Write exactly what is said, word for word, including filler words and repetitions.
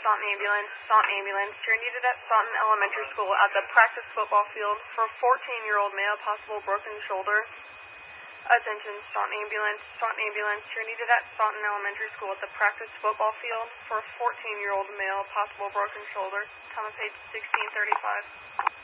Staunton Ambulance. Staunton Ambulance. You're needed at Staunton Elementary School at the practice football field for a fourteen-year-old male, possible broken shoulder. Attention, Staunton Ambulance. Staunton Ambulance. You're needed at Staunton Elementary School at the practice football field for a fourteen-year-old male, possible broken shoulder. Time of page sixteen thirty-five.